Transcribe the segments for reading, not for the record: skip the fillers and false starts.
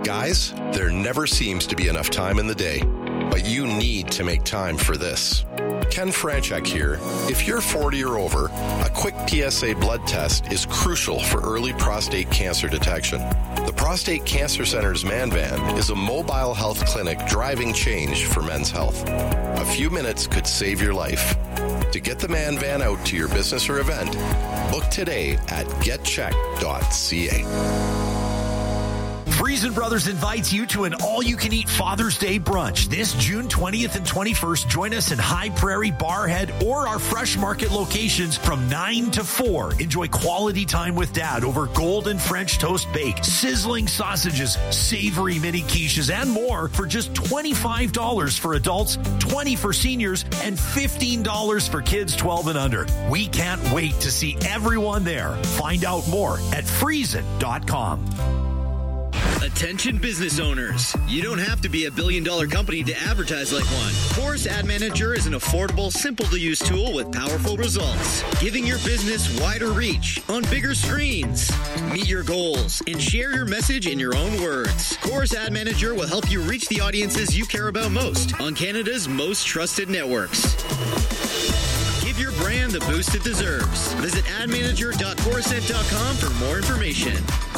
Guys, there never seems to be enough time in the day, but you need to make time for this. Ken Franchek here. If you're 40 or over, a quick PSA blood test is crucial for early prostate cancer detection. The Prostate Cancer Center's Man Van is a mobile health clinic driving change for men's health. A few minutes could save your life. To get the Man Van out to your business or event, book today at getcheck.ca. Friesen Brothers invites you to an all-you-can-eat Father's Day brunch this June 20th and 21st. Join us in High Prairie, Barrhead, or our Fresh Market locations from 9 to 4. Enjoy quality time with Dad over golden French toast bake, sizzling sausages, savory mini quiches, and more for just $25 for adults, $20 for seniors, and $15 for kids 12 and under. We can't wait to see everyone there. Find out more at Friesen.com. Attention business owners. You don't have to be a billion-dollar company to advertise like one. Chorus Ad Manager is an affordable, simple-to-use tool with powerful results, giving your business wider reach on bigger screens. Meet your goals and share your message in your own words. Chorus Ad Manager will help you reach the audiences you care about most on Canada's most trusted networks. Give your brand the boost it deserves. Visit admanager.corusent.com for more information.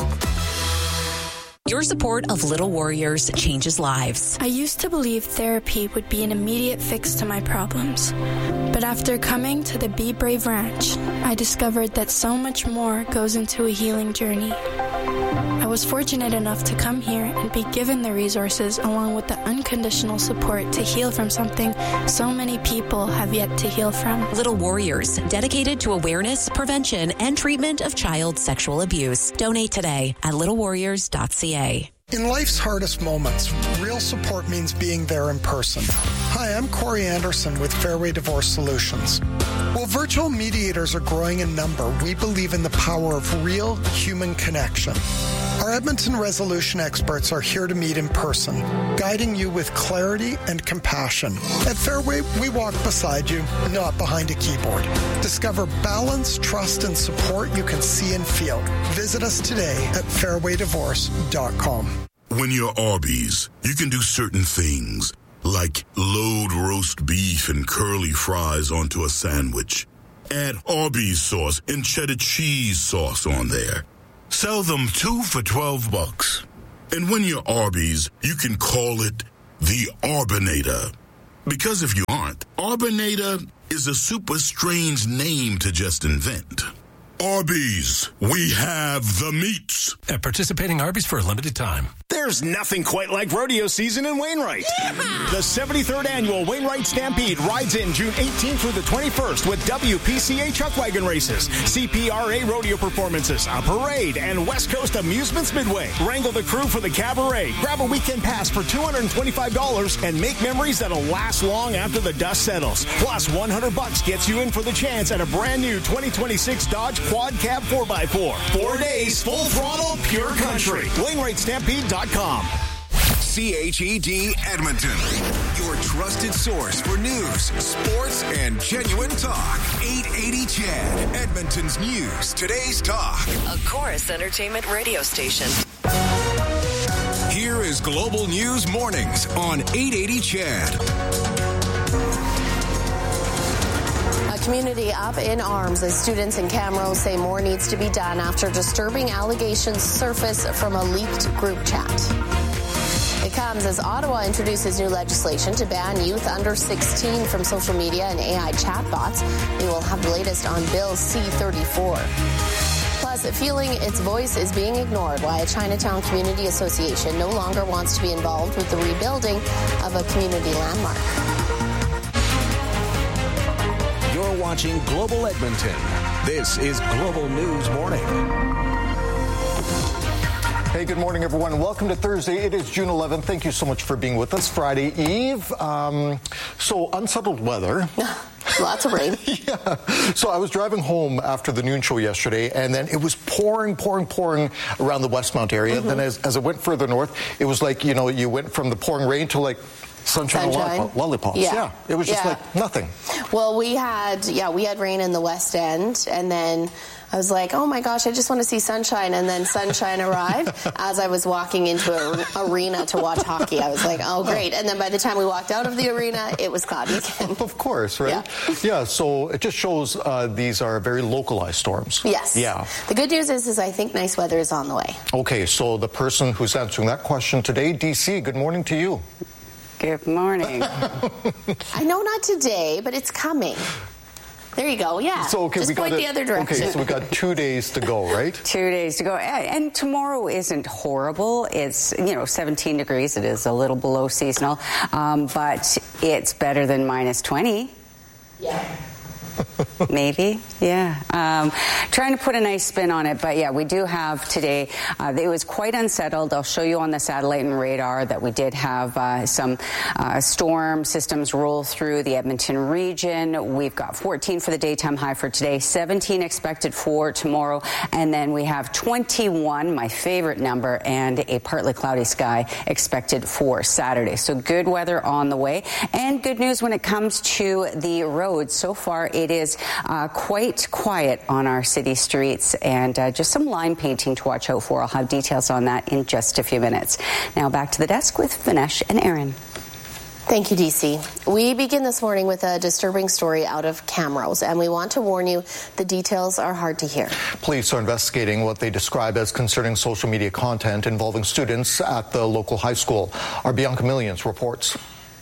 Your support of Little Warriors changes lives. I used to believe therapy would be an immediate fix to my problems. But after coming to the Be Brave Ranch, I discovered that so much more goes into a healing journey. I was fortunate enough to come here and be given the resources along with the unconditional support to heal from something so many people have yet to heal from. Little Warriors, dedicated to awareness, prevention, and treatment of child sexual abuse. Donate today at littlewarriors.ca. In life's hardest moments, real support means being there in person. Hi, I'm Corey Anderson with Fairway Divorce Solutions. While virtual mediators are growing in number, we believe in the power of real human connection. Our Edmonton resolution experts are here to meet in person, guiding you with clarity and compassion. At Fairway, we walk beside you, not behind a keyboard. Discover balance, trust, and support you can see and feel. Visit us today at fairwaydivorce.com. When you're Arby's, you can do certain things, like load roast beef and curly fries onto a sandwich. Add Arby's sauce and cheddar cheese sauce on there. Sell them 2 for $12. And when you're Arby's, you can call it the Arbinator. Because if you aren't, Arbinator is a super strange name to just invent. Arby's, we have the meats. At participating Arby's for a limited time. There's nothing quite like rodeo season in Wainwright. Yeah! The 73rd annual Wainwright Stampede rides in June 18th through the 21st with WPCA chuck wagon races, CPRA rodeo performances, a parade, and West Coast Amusements Midway. Wrangle the crew for the cabaret. Grab a weekend pass for $225 and make memories that'll last long after the dust settles. Plus, $100 gets you in for the chance at a brand new 2026 Dodge Quad Cab 4x4. 4 days, full throttle, pure country. WainwrightStampede.com. CHED Edmonton, your trusted source for news, sports, and genuine talk. 880 CHED, Edmonton's news, today's talk. A Chorus Entertainment radio station. Here is Global News Mornings on 880 CHED. Community up in arms as students in Camrose say more needs to be done after disturbing allegations surface from a leaked group chat. It comes as Ottawa introduces new legislation to ban youth under 16 from social media and AI chatbots. We will have the latest on Bill C-34. Plus, feeling its voice is being ignored, why a Chinatown Community Association no longer wants to be involved with the rebuilding of a community landmark. You're watching Global Edmonton. This is Global News Morning. Hey, good morning, everyone. Welcome to Thursday. It is June 11th. Thank you so much for being with us. Friday Eve. So unsettled weather. Lots of rain. Yeah. So I was driving home after the noon show yesterday, and then it was pouring around the Westmount area. Mm-hmm. Then as it went further north, it was like, you went from the pouring rain to like sunshine. Lollipops. Yeah. It was just like nothing. Well, we had rain in the West End, and then I was like, oh my gosh, I just want to see sunshine. And then sunshine arrived as I was walking into an arena to watch hockey. I was like, oh, great. And then by the time we walked out of the arena, it was cloudy again. Of course, right? Yeah, so it just shows these are very localized storms. Yes. Yeah. The good news is I think nice weather is on the way. Okay, so the person who's answering that question today, DC, good morning to you. Good morning. I know not today, but it's coming. There you go, yeah. So, okay, just point the other direction. Okay, so we've got 2 days to go, right? 2 days to go. And tomorrow isn't horrible. It's, 17 degrees. It is a little below seasonal. But it's better than minus 20. Yeah. Maybe, yeah. Trying to put a nice spin on it, but yeah, we do have today, it was quite unsettled. I'll show you on the satellite and radar that we did have some storm systems roll through the Edmonton region. We've got 14 for the daytime high for today, 17 expected for tomorrow, and then we have 21, my favorite number, and a partly cloudy sky expected for Saturday. So good weather on the way, and good news when it comes to the roads. So far, it is quite quiet on our city streets, and just some line painting to watch out for. I'll have details on that in just a few minutes. Now back to the desk with Vinesh and Aaron. Thank you, DC. We begin this morning with a disturbing story out of Camrose, and we want to warn you the details are hard to hear. Police are investigating what they describe as concerning social media content involving students at the local high school. Our Bianca Millions reports.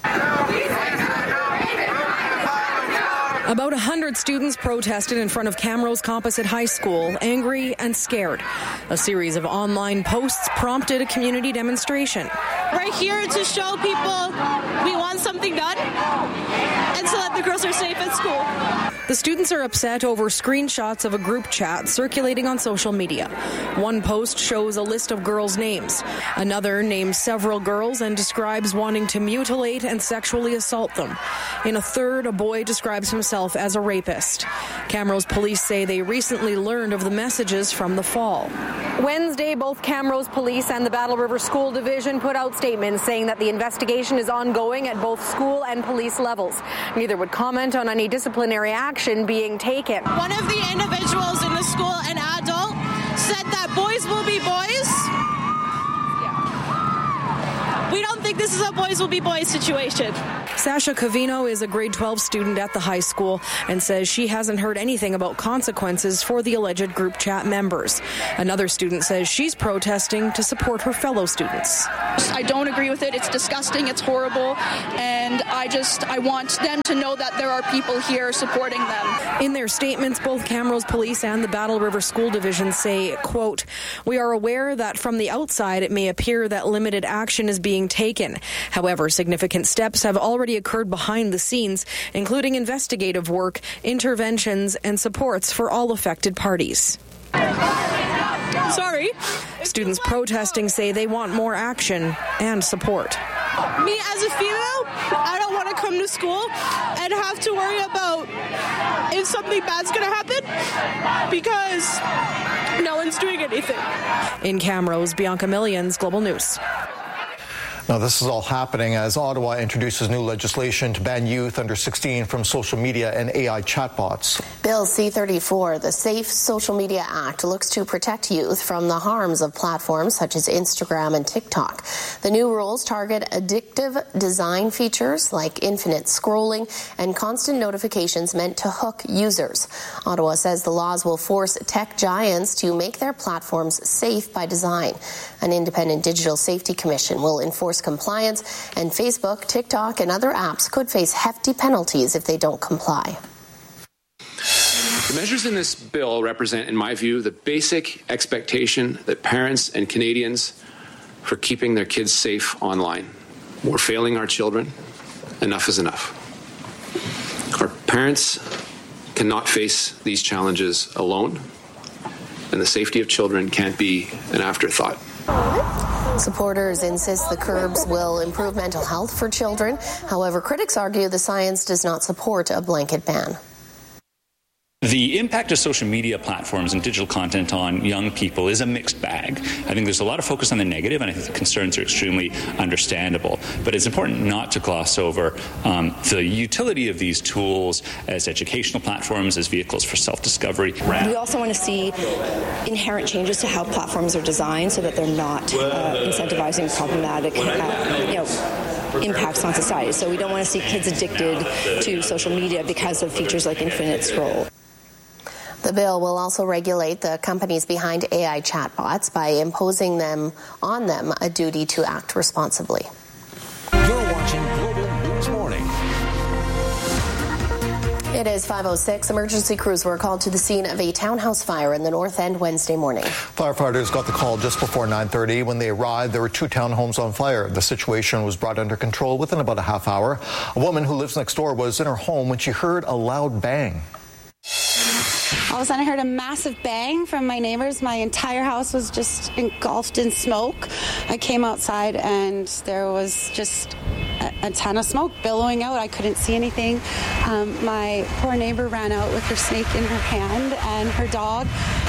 About 100 students protested in front of Camrose Composite High School, angry and scared. A series of online posts prompted a community demonstration. We're here to show people we want something done and so that the girls are safe at school. The students are upset over screenshots of a group chat circulating on social media. One post shows a list of girls' names. Another names several girls and describes wanting to mutilate and sexually assault them. In a third, a boy describes himself as a rapist. Camrose police say they recently learned of the messages from the fall. Wednesday, both Camrose Police and the Battle River School Division put out statements saying that the investigation is ongoing at both school and police levels. Neither would comment on any disciplinary action being taken. One of the individuals in the school, an adult, said that boys will be boys. We don't think this is a boys will be boys situation. Sasha Covino is a grade 12 student at the high school and says she hasn't heard anything about consequences for the alleged group chat members. Another student says she's protesting to support her fellow students. I don't agree with it. It's disgusting. It's horrible. And I want them to know that there are people here supporting them. In their statements, both Camrose Police and the Battle River School Division say, quote, "We are aware that from the outside it may appear that limited action is being taken. However, significant steps have already occurred behind the scenes, including investigative work, interventions, and supports for all affected parties." Sorry. Students protesting say they want more action and support. Me as a female, I don't want to come to school and have to worry about if something bad's going to happen because no one's doing anything. In Camrose, Bianca Millions, Global News. Now, this is all happening as Ottawa introduces new legislation to ban youth under 16 from social media and AI chatbots. Bill C-34, the Safe Social Media Act, looks to protect youth from the harms of platforms such as Instagram and TikTok. The new rules target addictive design features like infinite scrolling and constant notifications meant to hook users. Ottawa says the laws will force tech giants to make their platforms safe by design. An independent digital safety commission will enforce compliance, and Facebook, TikTok, and other apps could face hefty penalties if they don't comply. The measures in this bill represent, in my view, the basic expectation that parents and Canadians for keeping their kids safe online. We're failing our children. Enough is enough. Our parents cannot face these challenges alone, and the safety of children can't be an afterthought. Supporters insist the curbs will improve mental health for children. However, critics argue the science does not support a blanket ban. The impact of social media platforms and digital content on young people is a mixed bag. I think there's a lot of focus on the negative, and I think the concerns are extremely understandable. But it's important not to gloss over the utility of these tools as educational platforms, as vehicles for self-discovery. We also want to see inherent changes to how platforms are designed so that they're not incentivizing problematic impacts on society. So we don't want to see kids addicted to social media because of features like infinite scroll. The bill will also regulate the companies behind AI chatbots by imposing on them a duty to act responsibly. You're watching Global News Morning. It is 5:06. Emergency crews were called to the scene of a townhouse fire in the North End Wednesday morning. Firefighters got the call just before 9:30. When they arrived, there were 2 townhomes on fire. The situation was brought under control within about a half hour. A woman who lives next door was in her home when she heard a loud bang. All of a sudden, I heard a massive bang from my neighbors. My entire house was just engulfed in smoke. I came outside, and there was just a ton of smoke billowing out. I couldn't see anything. My poor neighbor ran out with her snake in her hand and her dog.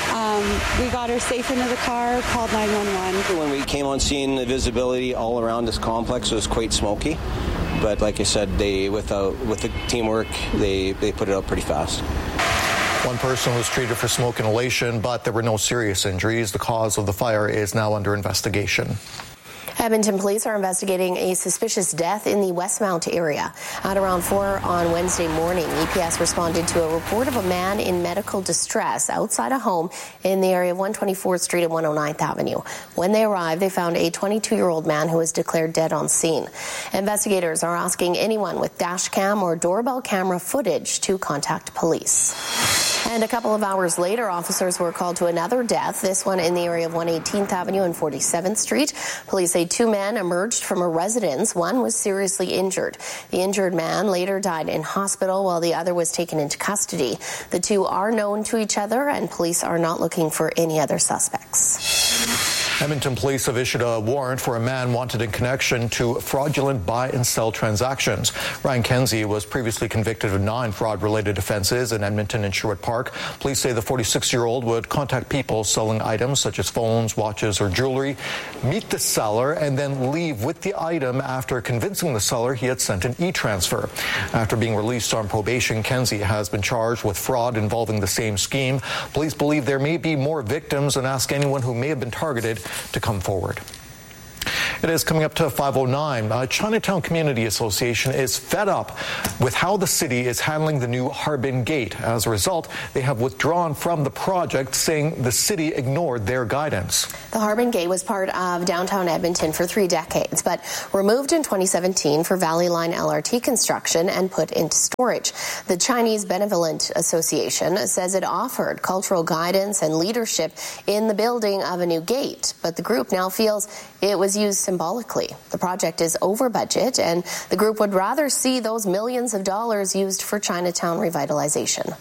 We got her safe into the car, called 911. When we came on scene, the visibility all around this complex was quite smoky. But like I said, with the teamwork, they put it out pretty fast. One person was treated for smoke inhalation, but there were no serious injuries. The cause of the fire is now under investigation. Edmonton police are investigating a suspicious death in the Westmount area. At around 4 on Wednesday morning, EPS responded to a report of a man in medical distress outside a home in the area of 124th Street and 109th Avenue. When they arrived, they found a 22-year-old man who was declared dead on scene. Investigators are asking anyone with dash cam or doorbell camera footage to contact police. And a couple of hours later, officers were called to another death, this one in the area of 118th Avenue and 47th Street. Police say 2 men emerged from a residence. One was seriously injured. The injured man later died in hospital while the other was taken into custody. The 2 are known to each other, and police are not looking for any other suspects. Edmonton police have issued a warrant for a man wanted in connection to fraudulent buy and sell transactions. Ryan Kenzie was previously convicted of 9 fraud-related offenses in Edmonton and Sherwood Park. Police say the 46-year-old would contact people selling items such as phones, watches, or jewelry, meet the seller, and then leave with the item after convincing the seller he had sent an e-transfer. After being released on probation, Kenzie has been charged with fraud involving the same scheme. Police believe there may be more victims and ask anyone who may have been targeted to come forward. It is coming up to 5:09. Chinatown Community Association is fed up with how the city is handling the new Harbin Gate. As a result, they have withdrawn from the project, saying the city ignored their guidance. The Harbin Gate was part of downtown Edmonton for 3 decades, but removed in 2017 for Valley Line LRT construction and put into storage. The Chinese Benevolent Association says it offered cultural guidance and leadership in the building of a new gate, but the group now feels it was used symbolically. The project is over budget, and the group would rather see those millions of dollars used for Chinatown revitalization.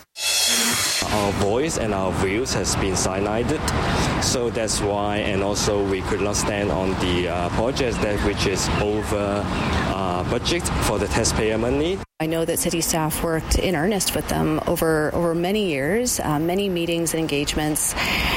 Our voice and our views has been cyanided, so that's why, and also we could not stand on the project which is over budget for the taxpayer money. I know that city staff worked in earnest with them over many years, many meetings and engagements.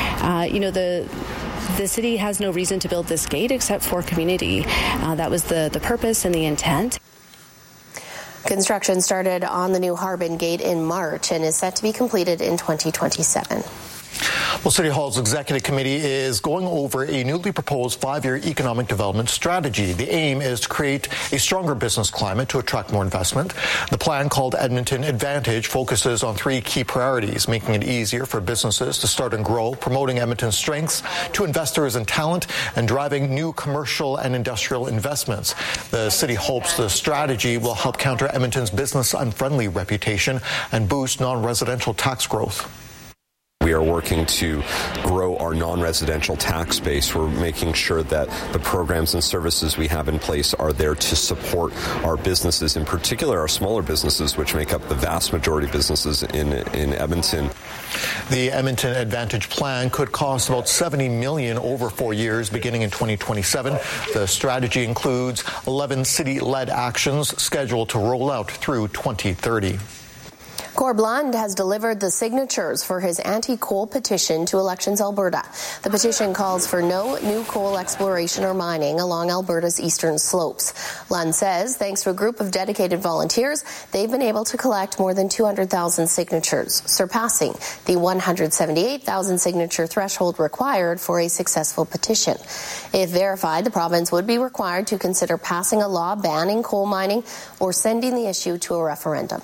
The city has no reason to build this gate except for community. That was the purpose and the intent. Construction started on the new Harbin Gate in March and is set to be completed in 2027. Well, City Hall's Executive Committee is going over a newly proposed 5-year economic development strategy. The aim is to create a stronger business climate to attract more investment. The plan, called Edmonton Advantage, focuses on 3 key priorities: making it easier for businesses to start and grow, promoting Edmonton's strengths to investors and talent, and driving new commercial and industrial investments. The city hopes the strategy will help counter Edmonton's business-unfriendly reputation and boost non-residential tax growth. We are working to grow our non-residential tax base. We're making sure that the programs and services we have in place are there to support our businesses, in particular our smaller businesses, which make up the vast majority of businesses in Edmonton. The Edmonton Advantage plan could cost about $70 million over 4 years, beginning in 2027. The strategy includes 11 city-led actions scheduled to roll out through 2030. Cor Blund has delivered the signatures for his anti-coal petition to Elections Alberta. The petition calls for no new coal exploration or mining along Alberta's eastern slopes. Blund says, thanks to a group of dedicated volunteers, they've been able to collect more than 200,000 signatures, surpassing the 178,000 signature threshold required for a successful petition. If verified, the province would be required to consider passing a law banning coal mining or sending the issue to a referendum.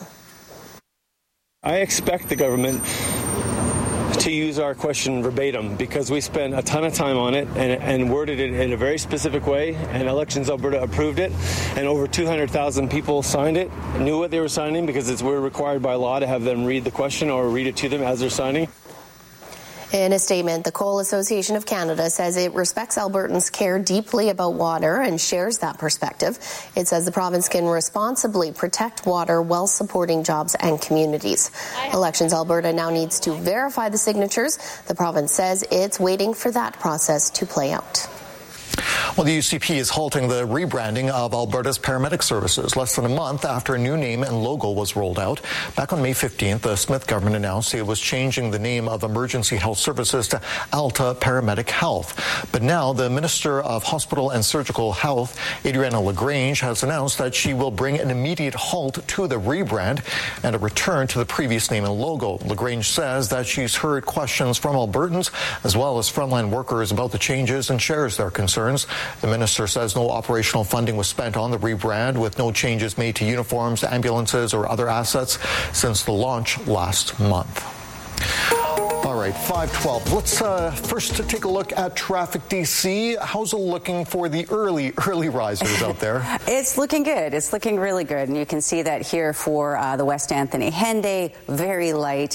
I expect the government to use our question verbatim because we spent a ton of time on it and worded it in a very specific way, and Elections Alberta approved it, and over 200,000 people signed it, knew what they were signing because we're required by law to have them read the question or read it to them as they're signing. In a statement, the Coal Association of Canada says it respects Albertans' care deeply about water and shares that perspective. It says the province can responsibly protect water while supporting jobs and communities. Elections Alberta now needs to verify the signatures. The province says it's waiting for that process to play out. Well, the UCP is halting the rebranding of Alberta's paramedic services less than a month after a new name and logo was rolled out. Back on May 15th, the Smith government announced it was changing the name of Emergency Health Services to Alta Paramedic Health. But now the Minister of Hospital and Surgical Health, Adriana LaGrange, has announced that she will bring an immediate halt to the rebrand and a return to the previous name and logo. LaGrange says that she's heard questions from Albertans as well as frontline workers about the changes and shares their concerns. The minister says no operational funding was spent on the rebrand, with no changes made to uniforms, ambulances, or other assets since the launch last month. All right, 5:12. Let's first take a look at traffic, DC. How's it looking for the early risers out there? It's looking good. It's looking really good. And you can see that here for the West Anthony Henday, very light,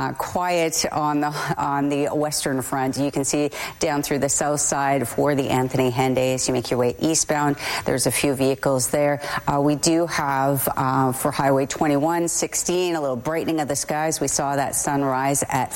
quiet on the western front. You can see down through the south side for the Anthony Henday as you make your way eastbound. There's a few vehicles there. We do have for Highway 21, 16, a little brightening of the skies. We saw that sunrise at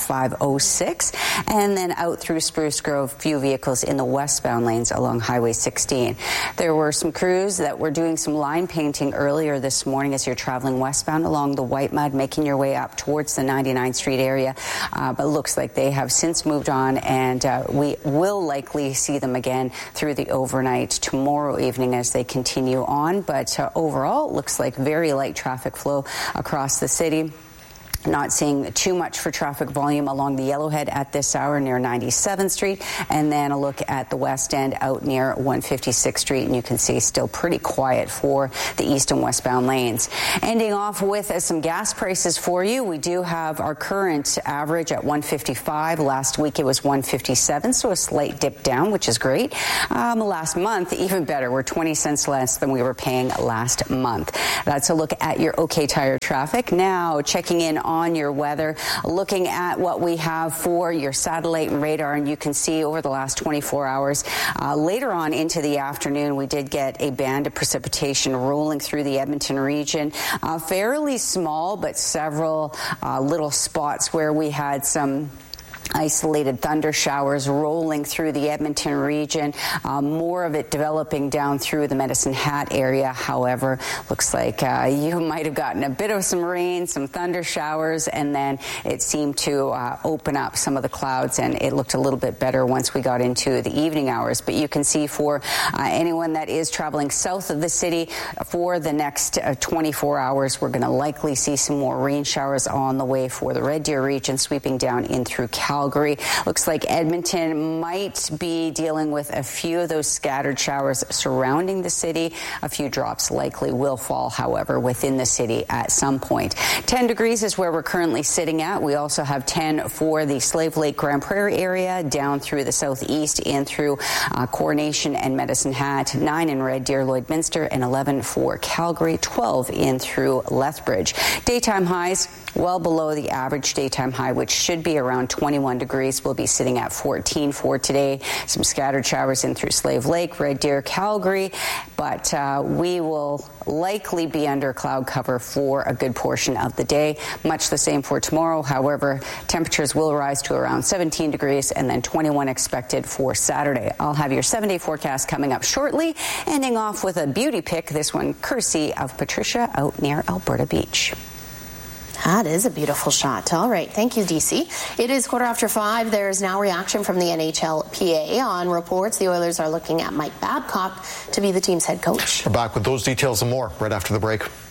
5:06, and then out through Spruce Grove, few vehicles in the westbound lanes along Highway 16. There were some crews that were doing some line painting earlier this morning as you're traveling westbound along the White Mud, making your way up towards the 99th Street area, but looks like they have since moved on, and we will likely see them again through the overnight tomorrow evening as they continue on, but overall, looks like very light traffic flow across the city. Not seeing too much for traffic volume along the Yellowhead at this hour near 97th Street, and then a look at the west end out near 156th Street, and you can see still pretty quiet for the east and westbound lanes. Ending off with some gas prices for you. We do have our current average at 155. Last week it was 157, so a slight dip down, which is great. Last month, even better. We're 20 cents less than we were paying last month. That's a look at your OK Tire traffic. Now, checking in on your weather, looking at what we have for your satellite and radar, and you can see over the last 24 hours, later on into the afternoon, we did get a band of precipitation rolling through the Edmonton region. Fairly small, but several little spots where we had some isolated thunder showers rolling through the Edmonton region, more of it developing down through the Medicine Hat area. However, looks like you might have gotten a bit of some rain, some thunder showers, and then it seemed to open up some of the clouds, and it looked a little bit better once we got into the evening hours. But you can see for anyone that is traveling south of the city for the next 24 hours, we're going to likely see some more rain showers on the way for the Red Deer region, sweeping down in through Calgary. Looks like Edmonton might be dealing with a few of those scattered showers surrounding the city. A few drops likely will fall, however, within the city at some point. 10 degrees is where we're currently sitting at. We also have 10 for the Slave Lake Grand Prairie area, down through the southeast and through Coronation and Medicine Hat, 9 in Red Deer, Lloydminster, and 11 for Calgary, 12 in through Lethbridge. Daytime highs well below the average daytime high, which should be around 21 degrees. We'll be sitting at 14 for today. Some scattered showers in through Slave Lake, Red Deer, Calgary, but we will likely be under cloud cover for a good portion of the day. Much the same for tomorrow. However, temperatures will rise to around 17 degrees and then 21 expected for Saturday. I'll have your 7-day forecast coming up shortly, ending off with a beauty pick, this one courtesy of Patricia out near Alberta Beach. That is a beautiful shot. All right. Thank you, DC. It is 5:15. There's now reaction from the NHLPA on reports the Oilers are looking at Mike Babcock to be the team's head coach. We're back with those details and more right after the break.